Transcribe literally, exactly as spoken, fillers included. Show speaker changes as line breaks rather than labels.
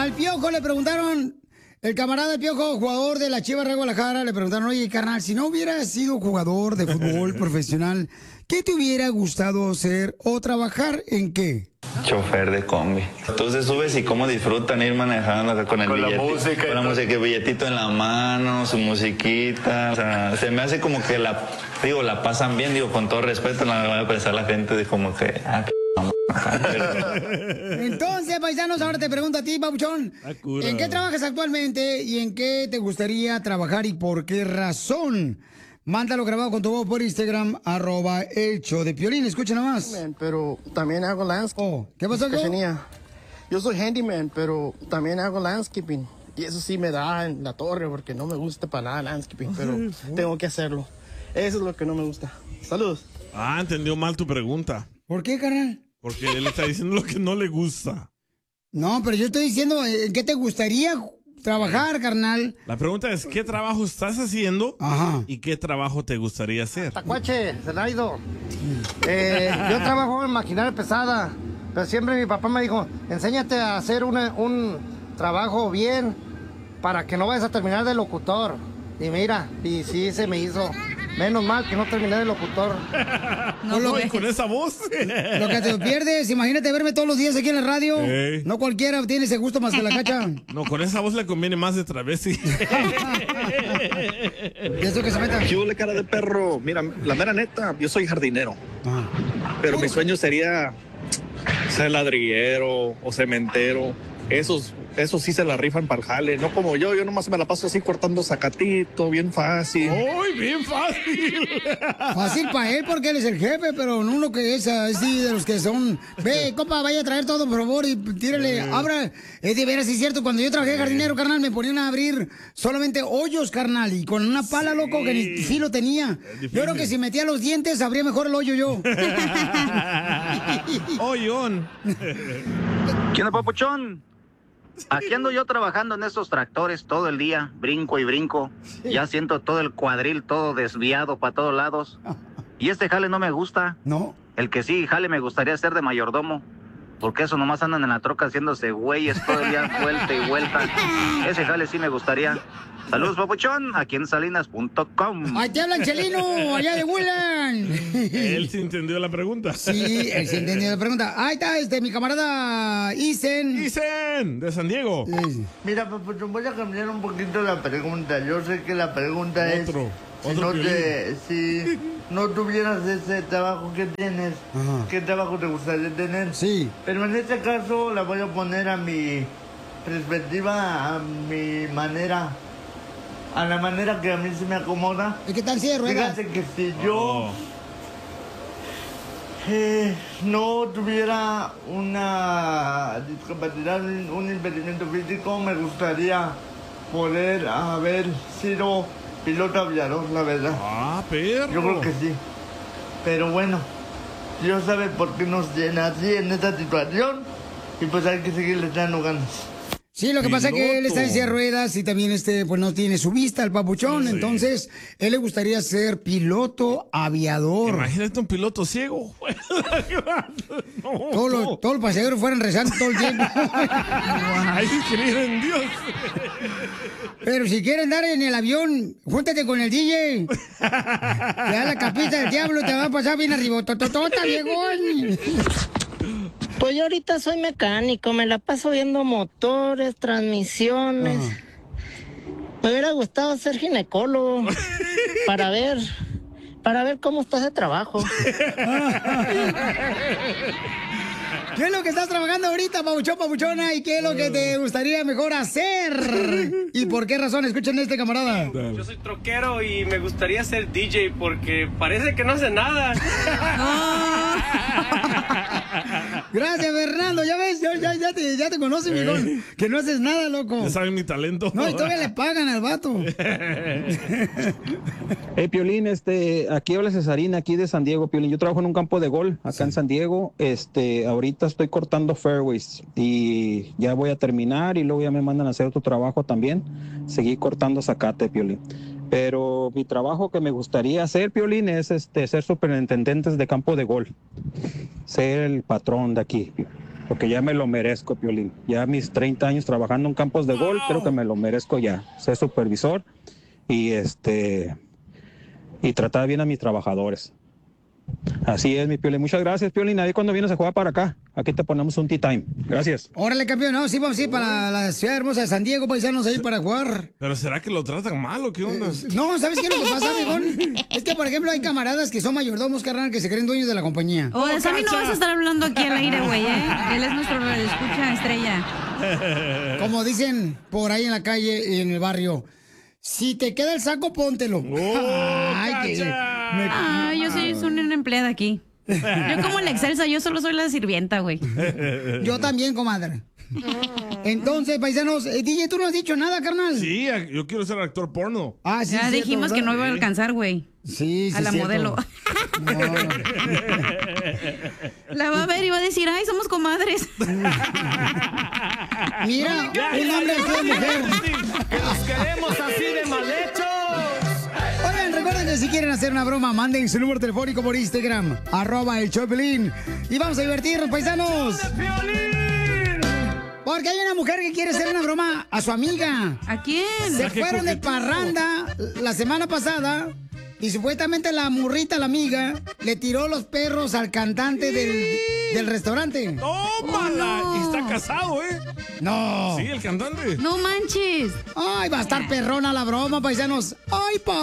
al Piojo le preguntaron, el camarada del Piojo, jugador de la Chivas de Guadalajara, le preguntaron, oye, carnal, si no hubieras sido jugador de fútbol profesional, ¿qué te hubiera gustado ser o trabajar en qué?
Chofer de combi. Entonces subes y cómo disfrutan ir manejando acá con el
Con la
billete,
música y
con la
todo.
música, el billetito en la mano, su musiquita. O sea, se me hace como que la, digo, la pasan bien, digo, con todo respeto, la va a pensar la gente de como que, ah, p
Entonces, paisanos, ahora te pregunto a ti, Pabuchón, ¿en qué trabajas actualmente y en qué te gustaría trabajar y por qué razón? Mándalo grabado con tu voz por Instagram, arroba el show de Piolín. Escucha nomás.
Man, pero también hago landscaping.
Oh, ¿qué pasó,
Cachanilla? Yo soy handyman, pero también hago landscaping. Y eso sí me da en la torre porque no me gusta para nada landscaping, pero tengo que hacerlo. Eso es lo que no me gusta. Saludos.
Ah, entendió mal tu pregunta.
¿Por qué, carnal?
Porque él está diciendo lo que no le gusta.
No, pero yo estoy diciendo, ¿en qué te gustaría trabajar, carnal?
La pregunta es, ¿qué trabajo estás haciendo?
Ajá.
¿Y qué trabajo te gustaría hacer?
Tacuache, Zenaido. Eh, yo trabajo en maquinaria pesada, pero siempre mi papá me dijo, enséñate a hacer una- un trabajo bien para que no vayas a terminar de locutor. Y mira, y sí se me hizo. Menos mal que no terminé de locutor.
No, lo-
y con esa voz.
Lo que te pierdes, imagínate verme todos los días aquí en la radio.
Ey.
No cualquiera tiene ese gusto más que la Cacha.
No, con esa voz le conviene más de travesti.
¿Y eso que se meta?
Yo le cara de perro. Mira, la mera neta, yo soy jardinero. Pero mi sueño sería ser ladrillero o cementero. Esos, esos sí se la rifan para el jale. No como yo, yo nomás me la paso así cortando zacatito, bien fácil.
¡Uy, bien fácil!
Fácil para él porque él es el jefe, pero uno que es así de los que son. Ve, compa, vaya a traer todo, por favor, y tírale, abra. Es de veras, sí es cierto. Cuando yo trabajé de jardinero, carnal, me ponían a abrir solamente hoyos, carnal, y con una pala, loco, que ni filo tenía. Yo creo que si metía los dientes, abría mejor el hoyo yo.
Hoyón.
¿Qué onda, papuchón? Aquí ando yo trabajando en estos tractores todo el día, brinco y brinco. Ya siento todo el cuadril todo desviado para todos lados. Y este jale no me gusta.
No.
El que sí, jale, me gustaría ser de mayordomo. Porque eso nomás andan en la troca haciéndose güeyes todo el día, vuelta y vuelta. Ese jale sí me gustaría. Saludos, papuchón, aquí en salinas punto com.
¡Ahí te hablan, Chelino! ¡Allá de Willan!
Él sí entendió la pregunta.
Sí, él sí entendió la pregunta. Ahí está, este, mi camarada Isen.
Isen, de San Diego.
Mira, papuchón, voy a cambiar un poquito la pregunta. Yo sé que la pregunta
Otro,
es... Si
otro
no, te, si no tuvieras ese trabajo que tienes,
Ajá.
¿qué trabajo te gustaría tener?
Sí.
Pero en este caso la voy a poner a mi perspectiva, a mi manera, a la manera que a mí se me acomoda.
¿Y qué tal si de ruedas?
Fíjate que si yo
Oh.
eh, no tuviera una discapacidad, un un impedimento físico, me gustaría poder haber sido piloto aviador, la verdad.
Ah, perro.
Yo creo que sí. Pero bueno, Dios sabe por qué nos llena así en esta situación y pues hay que seguirle echando ganas.
Sí, lo que pasa es que él está en
Piloto.
silla de ruedas y también este, pues no tiene su vista, el papuchón.
Sí.
Entonces, él le gustaría ser piloto aviador.
Imagínate un piloto ciego. No,
Todos los,
no.
todos los pasajeros fueran rezando todo el tiempo.
Ay, creer en Dios.
Pero si quieren andar en el avión, júntate con el D J. Te da la capita del diablo, te va a pasar bien arriba. Tototota, viejón.
Pues yo ahorita soy mecánico, me la paso viendo motores, transmisiones. Me hubiera gustado ser ginecólogo para ver, para ver cómo está ese trabajo.
¿Qué es lo que estás trabajando ahorita, papuchón, papuchona? ¿Y qué es lo que te gustaría mejor hacer? ¿Y por qué razón? Escuchen a este camarada.
Yo soy troquero y me gustaría ser D J porque parece que no hace nada.
Gracias, Fernando. Ya ves, ya, ya, ya te, ya te conoce,
Eh.
mijón. Que no haces nada, loco.
Ya saben mi talento.
No, y todavía le pagan al vato.
Hey, Piolín, este, aquí habla Cesarina, aquí de San Diego, Piolín. Yo trabajo en un campo de gol acá en San Diego. Este, ahorita estoy cortando fairways y ya voy a terminar y luego ya me mandan a hacer otro trabajo también. Seguí cortando zacate, Piolín. Pero mi trabajo que me gustaría hacer, Piolín, es este, ser superintendente de campo de gol. Ser el patrón de aquí. porque ya me lo merezco, Piolín. Ya mis treinta años trabajando en campos de golf, creo que me lo merezco ya. Ser supervisor y este y tratar bien a mis trabajadores. Así es, mi Piolín. Muchas gracias, Piolín. Ahí cuando vienes a jugar para acá, aquí te ponemos un tea time. Gracias.
Órale, campeón. No, sí, vamos a ir para la ciudad hermosa de San Diego, paisanos, ahí para jugar.
¿Pero será que lo tratan mal o qué onda?
Eh, no, ¿sabes qué es lo que pasa, viejón? Es que, por ejemplo, hay camaradas que son mayordomos, carnal, que se creen dueños de la compañía.
Oh, de Sammy no vas a estar hablando aquí al aire, güey, ¿eh? Él es nuestro escucha estrella.
Como dicen por ahí en la calle y en el barrio, si te queda el saco, póntelo.
Oh,
Ay, que, me,
Ah, yo soy una empleada aquí. Yo como la Excelsa, yo solo soy la sirvienta, güey.
Yo también, comadre. Entonces, paisanos, eh, D J, ¿tú no has dicho nada, carnal?
Sí, yo quiero ser actor porno.
Ah, sí,
ya
cierto,
dijimos
¿verdad?
que no iba a alcanzar, güey.
Sí, sí.
A la
cierto.
modelo.
No, no.
La va a ver y va a decir, ay, somos comadres.
Mira, un hombre así de mujer.
¡Que los queremos así de mal hechos!
Oigan, recuerden que si quieren hacer una broma, manden su número telefónico por Instagram, arroba el Choplin. Y vamos a divertirnos, paisanos. Porque hay una mujer que quiere hacer una broma a su amiga.
¿A quién?
Se fueron de parranda la semana pasada y supuestamente la murrita, la amiga, le tiró los perros al cantante del, del restaurante.
¡Tómala!
Oh, no.
Y está casado, ¿eh?
No.
Sí, el cantante.
No manches.
Ay, va a estar perrona la broma, paisanos. Ay, pa.